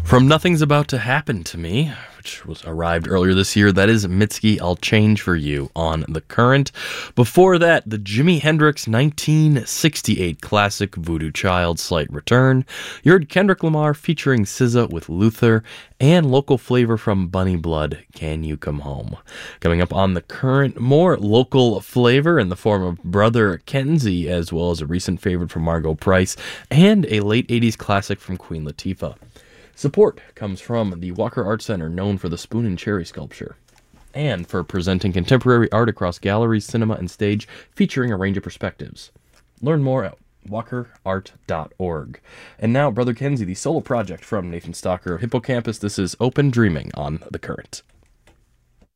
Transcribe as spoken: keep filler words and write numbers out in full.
From Nothing's About to Happen to Me, which was arrived earlier this year, that is Mitski, I'll Change for You on The Current. Before that, the Jimi Hendrix nineteen sixty-eight classic Voodoo Child, Slight Return. You heard Kendrick Lamar featuring S Z A with Luther, and local flavor from Bunny Blood, Can You Come Home. Coming up on The Current, more local flavor in the form of Brother Kenzie, as well as a recent favorite from Margot Price, and a late eighties classic from Queen Latifah. Support comes from the Walker Art Center, known for the Spoon and Cherry sculpture, and for presenting contemporary art across galleries, cinema, and stage, featuring a range of perspectives. Learn more at walker art dot org. And now, Brother Kenzie, the solo project from Nathan Stalker of Hippocampus. This is Open Dreaming on The Current.